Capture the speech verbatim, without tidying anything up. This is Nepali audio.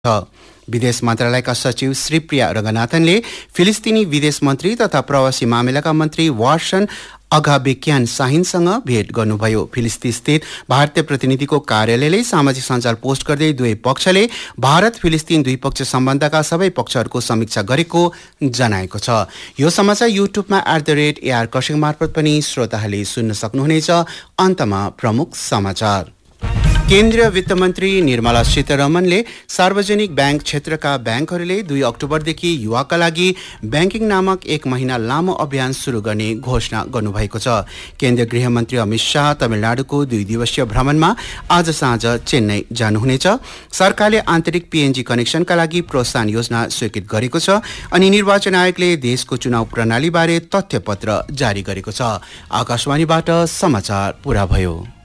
छ। विदेश मन्त्रालयका सचिव श्री प्रिया रंगनाथनले फिलिस्तिनी विदेश मन्त्री तथा प्रवासी मामिलाका मन्त्री वार्सन अगाबेक्यान शाहिनसँग भेट गर्नुभयो। फिलिस्तिन स्थित भारतीय प्रतिनिधिको कार्यालयले सामाजिक सञ्जाल पोस्ट गर्दै दुवै पक्षले भारत फिलिस्तिन द्विपक्षीय सम्बन्धका सबै पक्षहरूको समीक्षा गरेको जनाएको छ। यो समाचार युट्युबमा एट द रेट एआर कसिङ मार्फत पनि श्रोताहरूले सुन्न सक्नुहुनेछ। अन्तमा प्रमुख समाचार। केन्द्रीय वित्त मन्त्री निर्मला सीतारमणले सार्वजनिक बैंक क्षेत्रका ब्याङ्कहरूले दुई अक्टोबरदेखि युवाका लागि ब्याङ्किङ नामक एक महिना लामो अभियान सुरु गर्ने घोषणा गर्नुभएको छ। केन्द्रीय गृहमन्त्री अमित शाह तमिलनाडुको दुई दिवसीय भ्रमणमा आज साँझ चेन्नई जानुहुनेछ। सरकारले आन्तरिक पीएनजी कनेक्सनका लागि प्रोत्साहन योजना स्वीकृत गरेको छ अनि निर्वाचन आयोगले देशको चुनाव प्रणालीबारे तथ्यपत्र जारी गरेको छ। आकाशवाणीबाट समाचार पूरा भयो।